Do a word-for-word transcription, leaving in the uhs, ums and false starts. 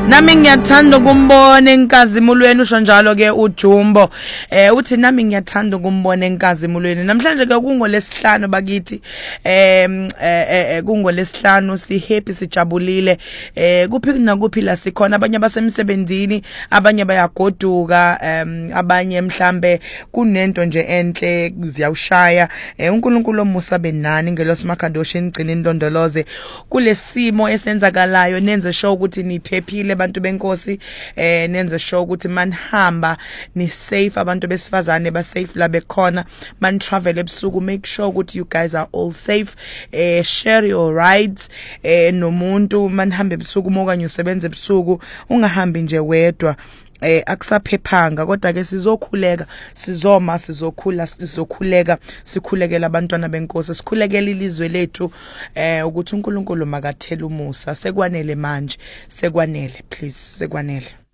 Nami ngiyathanda ukumbona enkazimulweni usho njalo ke uJumbo eh uthi nami ngiyathanda ukumbona enkazimulweni namhlanje ke kungolesihlanu bakithi eh eh kungolesihlanu si happy sijabulile eh kuphi nakuphi la sikhona abanye basemsebenzini abanye bayagoduka em abanye mhlambe kunento nje enhle ziyawushaya eh uNkulunkulu omusa benani ngelosimakhandoshi ingcini indondoloze kulesimo esenzakalayo nenze show ukuthi niphephile abantu benkosi eh nenze show ukuthi manihamba ni safe abantu besifazane ba safe la bekhona man travel ebusuku make sure ukuthi you guys are all safe eh share your rides eh nomuntu manihamba ebusuku mokanye usebenza ebusuku ungahambi nje wedwa eh akusaphephanga kodwa ke sizokhuleka sizoma sizokhula sizokhuleka sikhulekela abantwana benkosi sikhulekela ilizwe lethu eh ukuthi uNkulunkulu makathela umusa sekwanele manje sekwanele please sekwanele